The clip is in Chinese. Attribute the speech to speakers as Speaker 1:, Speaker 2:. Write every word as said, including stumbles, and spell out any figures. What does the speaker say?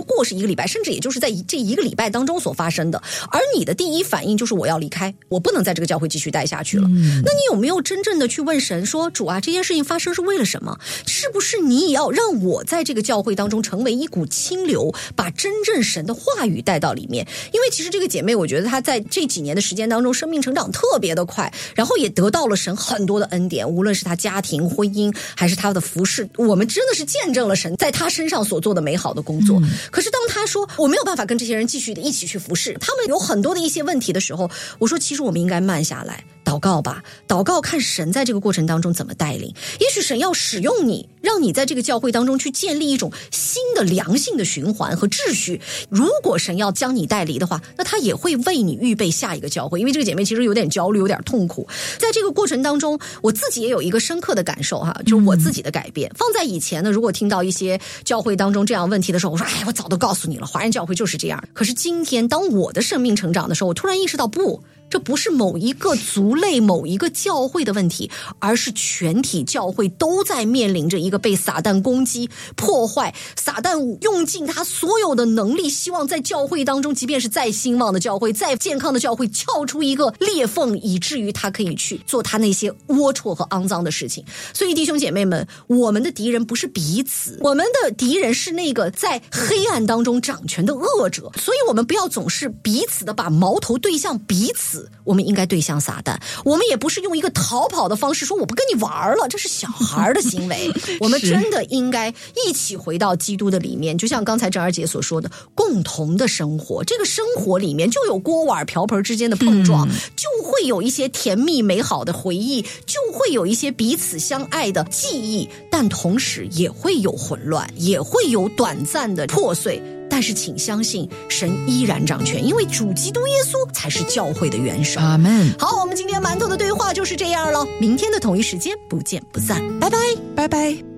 Speaker 1: 不过是一个礼拜，甚至也就是在这一个礼拜当中所发生的。而你的第一反应就是我要离开，我不能在这个教会继续待下去了。嗯、那你有没有真正的去问神说，主啊，这件事情发生是为了什么？是不是你也要让我在这个教会当中成为一股清流，把真正神的话语带到里面？因为其实这个姐妹，我觉得她在这几年的时间当中，生命成长特别的快，然后也得到了神很多的恩典，无论是她家庭、婚姻，还是她的服事，我们真的是见证了神在她身上所做的美好的工作。嗯、可是当她说我没有办法跟这些人继续的一起去服事，他们有很多的一些问题的时候，我说其实我们应该慢下来，祷告吧，祷告看神在这个过程当中怎么带领。也许神要使用你，让你在这个教会当中去建立一种新的良性的循环和秩序。如果神要将你带离的话，那他也会为你预备下一个教会。因为这个姐妹其实有点焦虑，有点痛苦。在这个过程当中，我自己也有一个深刻的感受哈，就是我自己的改变。嗯、放在以前呢，如果听到一些教会当中这样问题的时候，我说哎，我早都告诉你了，华人教会就是这样。可是今天当我的生命成长的时候，我突然意识到，不，这不是某一个族类、某一个教会的问题，而是全体教会都在面临着一个被撒旦攻击、破坏。撒旦用尽他所有的能力，希望在教会当中，即便是再兴旺的教会、再健康的教会，撬出一个裂缝，以至于他可以去做他那些龌龊和肮脏的事情。所以弟兄姐妹们，我们的敌人不是彼此，我们的敌人是那个在黑暗当中掌权的恶者。所以我们不要总是彼此的把矛头对向彼此，我们应该对向撒旦。我们也不是用一个逃跑的方式说我不跟你玩了，这是小孩的行为。我们真的应该一起回到基督的里面，就像刚才郑二姐所说的，共同的生活。这个生活里面就有锅碗瓢盆之间的碰撞、嗯、就会有一些甜蜜美好的回忆，就会有一些彼此相爱的记忆，但同时也会有混乱，也会有短暂的破碎。但是请相信神依然掌权，因为主基督耶稣才是教会的元首。
Speaker 2: 阿们。
Speaker 1: 好，我们今天馒头的对话就是这样了，明天的同一时间不见不散，拜拜，
Speaker 2: 拜拜。